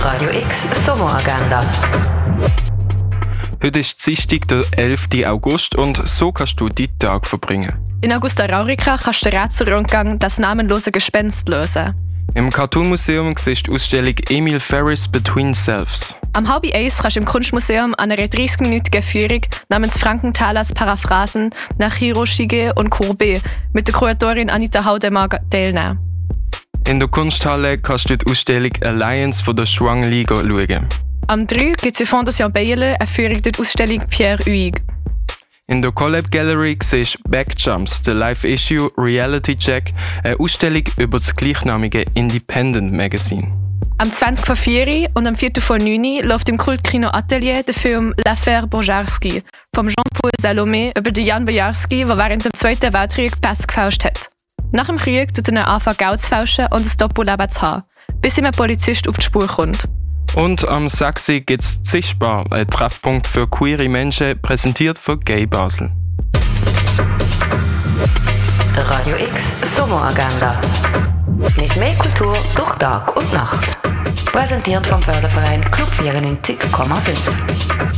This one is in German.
Radio X Sommeragenda. Heute ist Dienstag, der 11. August und so kannst du deinen Tag verbringen. In Augusta Raurica kannst du den Rätselrundgang «Das namenlose Gespenst» lösen. Im Cartoon Museum siehst du die Ausstellung Emil Ferris Between Selves. Am 12:30 kannst du im Kunstmuseum an einer 30-minütigen Führung namens Frankenthalers Paraphrasen nach Hiroshige und Courbet mit der Kuratorin Anita Haudemark teilnehmen. In der Kunsthalle kannst du die Ausstellung Alliance von der Schwang Li schauen. Am 3 gibt es in Fondation Bayerle eine Führung durch die Ausstellung Pierre Huyghe. In der Collab Gallery siehst du Backjumps, der Live-Issue Reality Check, eine Ausstellung über das gleichnamige Independent Magazine. Am 20 vor 4 und am 4 vor 9 läuft im Kultkino Atelier der Film L'Affaire Bojarski von Jean-Paul Salomé über den Jan Bojarski, der während dem Zweiten Weltkrieg Pässe gefälscht hat. Nach dem Krieg tut er anfangen, Geld zu fälschen und ein Doppelleben zu haben, bis ihm ein Polizist auf die Spur kommt. Und am 6. gibt es Zischbar, ein Treffpunkt für queere Menschen, präsentiert von Gay Basel. Radio X Sommeragenda. Mit mehr Kultur durch Tag und Nacht. Präsentiert vom Förderverein Club 94,5.